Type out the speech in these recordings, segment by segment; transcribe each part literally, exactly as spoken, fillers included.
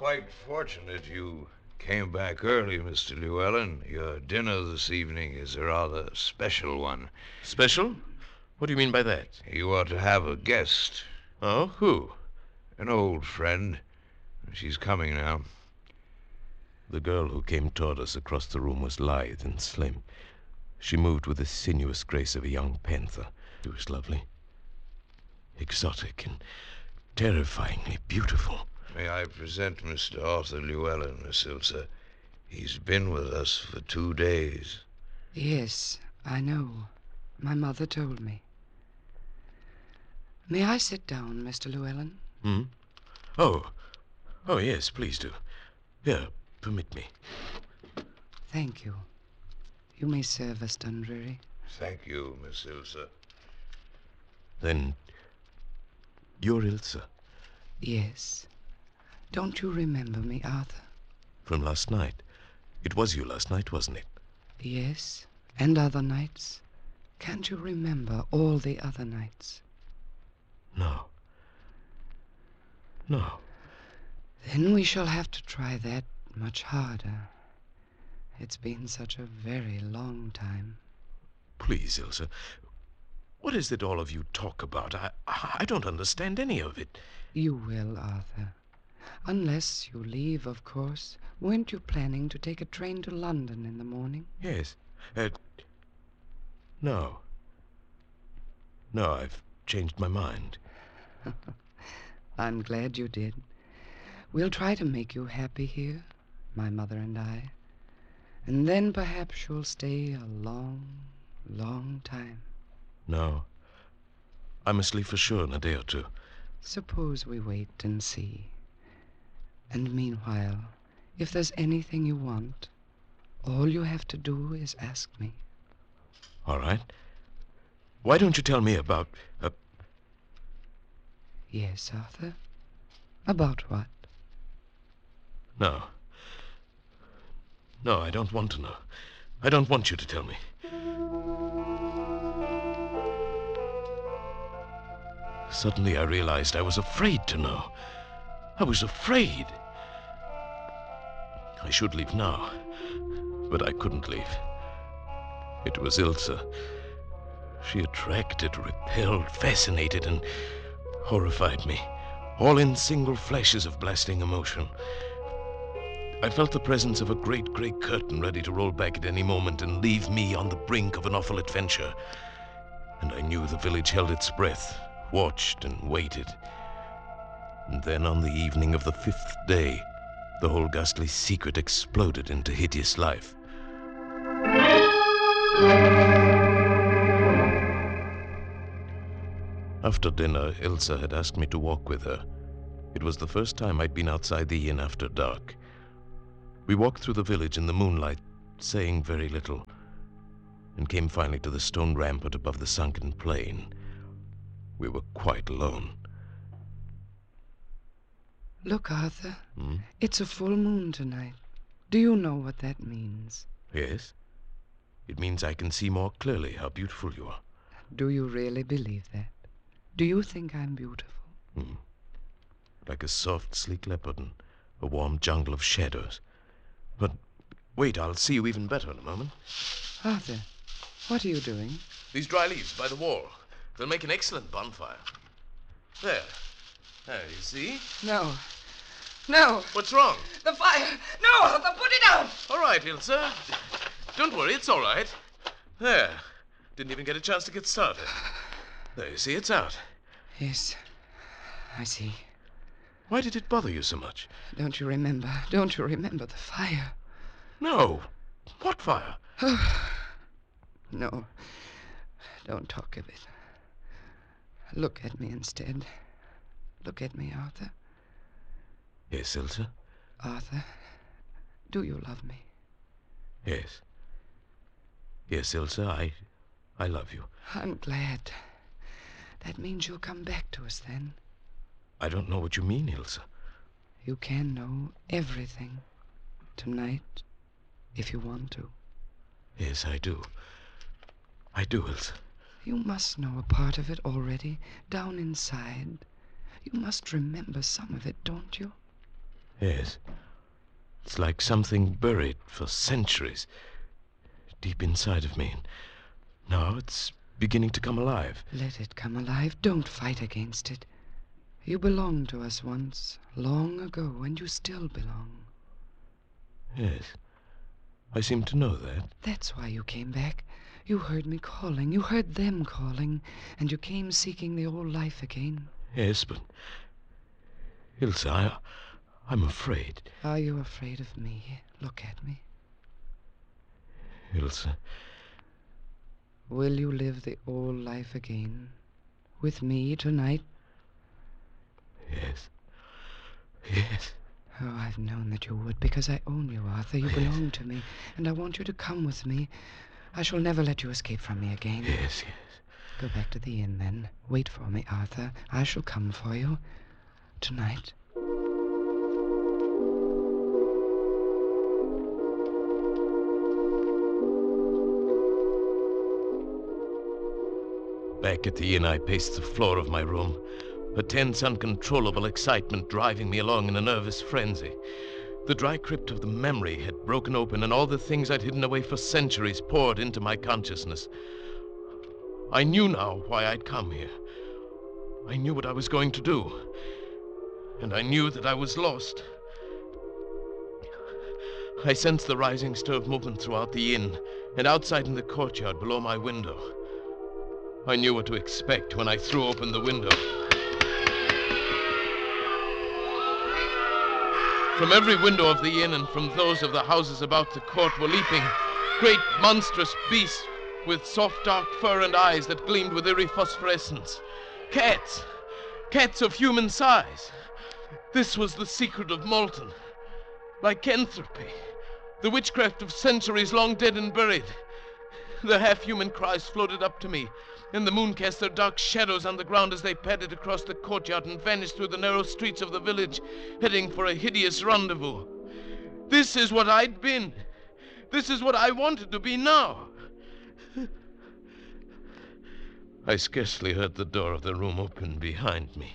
quite fortunate you came back early, Mister Llewellyn. Your dinner this evening is a rather special one. Special? What do you mean by that? You are to have a guest. Oh, who? An old friend. She's coming now. The girl who came toward us across the room was lithe and slim. She moved with the sinuous grace of a young panther. She was lovely, exotic, and terrifyingly beautiful. May I present Mister Arthur Llewellyn, Miss Ilsa? He's been with us for two days. Yes, I know. My mother told me. May I sit down, Mister Llewellyn? Hmm? Oh. Oh, yes, please do. Here, permit me. Thank you. You may serve us, Dundreary. Thank you, Miss Ilsa. Then, you're Ilsa? Yes. Don't you remember me, Arthur? From last night. It was you last night, wasn't it? Yes, and other nights. Can't you remember all the other nights? No. No. Then we shall have to try that much harder. It's been such a very long time. Please, Ilsa. What is it all of you talk about? I, I don't understand any of it. You will, Arthur. Unless you leave, of course. Weren't you planning to take a train to London in the morning? Yes. Uh, no. No, I've changed my mind. I'm glad you did. We'll try to make you happy here, my mother and I. And then perhaps you'll stay a long, long time. No. I must leave for sure in a day or two. Suppose we wait and see. And meanwhile, if there's anything you want, all you have to do is ask me. All right. Why don't you tell me about... Uh... Yes, Arthur? About what? No. No, I don't want to know. I don't want you to tell me. Suddenly I realized I was afraid to know. I was afraid. I should leave now, but I couldn't leave. It was Ilsa. She attracted, repelled, fascinated, and horrified me, all in single flashes of blasting emotion. I felt the presence of a great grey curtain ready to roll back at any moment and leave me on the brink of an awful adventure. And I knew the village held its breath, watched and waited. And then on the evening of the fifth day, the whole ghastly secret exploded into hideous life. After dinner, Ilsa had asked me to walk with her. It was the first time I'd been outside the inn after dark. We walked through the village in the moonlight, saying very little, and came finally to the stone rampart above the sunken plain. We were quite alone. Look, Arthur. Hmm? It's a full moon tonight. Do you know what that means? Yes. It means I can see more clearly how beautiful you are. Do you really believe that? Do you think I'm beautiful? Hmm. Like a soft, sleek leopard in a warm jungle of shadows. But wait, I'll see you even better in a moment. Arthur, what are you doing? These dry leaves by the wall. They'll make an excellent bonfire. There. There, you see? No. No. What's wrong? The fire. No, Arthur, put it out. All right, Ilsa. Don't worry, it's all right. There. Didn't even get a chance to get started. There, you see, it's out. Yes, I see. Why did it bother you so much? Don't you remember? Don't you remember the fire? No. What fire? No. Don't talk of it. Look at me instead. Look at me, Arthur. Yes, Ilsa? Arthur, do you love me? Yes. Yes, Ilsa, I... I love you. I'm glad. That means you'll come back to us then. I don't know what you mean, Ilsa. You can know everything. Tonight, if you want to. Yes, I do. I do, Ilsa. You must know a part of it already, down inside. You must remember some of it, don't you? Yes. It's like something buried for centuries deep inside of me. Now it's beginning to come alive. Let it come alive. Don't fight against it. You belonged to us once, long ago, and you still belong. Yes. I seem to know that. That's why you came back. You heard me calling. You heard them calling. And you came seeking the old life again. Yes, but... Ilse, I, I'm afraid. Are you afraid of me? Look at me. Ilse... Will you live the old life again? With me tonight? Yes. Yes. Oh, I've known that you would, because I own you, Arthur. You belong to me, and I want you to come with me. I shall never let you escape from me again. Yes, yes. Go back to the inn, then. Wait for me, Arthur. I shall come for you. Tonight. Back at the inn, I paced the floor of my room, a tense, uncontrollable excitement driving me along in a nervous frenzy. The dry crypt of the memory had broken open, and all the things I'd hidden away for centuries poured into my consciousness. I knew now why I'd come here. I knew what I was going to do. And I knew that I was lost. I sensed the rising stir of movement throughout the inn, and outside in the courtyard below my window. I knew what to expect when I threw open the window. From every window of the inn and from those of the houses about the court were leaping great monstrous beasts with soft dark fur and eyes that gleamed with eerie phosphorescence. Cats! Cats of human size! This was the secret of Malton. Lycanthropy. The witchcraft of centuries long dead and buried. The half-human cries floated up to me, and the moon cast their dark shadows on the ground as they padded across the courtyard and vanished through the narrow streets of the village, heading for a hideous rendezvous. This is what I'd been. This is what I wanted to be now. I scarcely heard the door of the room open behind me.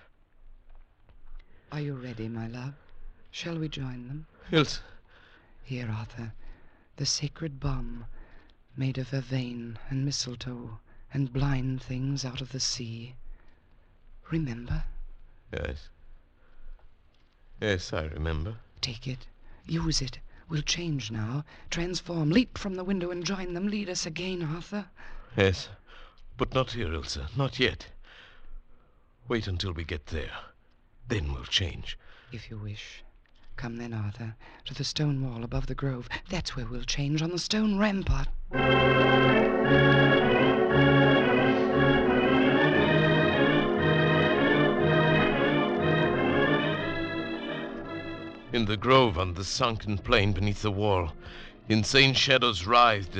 Are you ready, my love? Shall we join them? Ilse. Here, Arthur. The sacred bomb, made of vervain and mistletoe and blind things out of the sea. Remember? Yes. Yes, I remember. Take it. Use it. We'll change now. Transform. Leap from the window and join them. Lead us again, Arthur. Yes. But not here, Ilse. Not yet. Wait until we get there. Then we'll change. If you wish. Come then, Arthur, to the stone wall above the grove. That's where we'll change, on the stone rampart. In the grove on the sunken plain beneath the wall, insane shadows writhed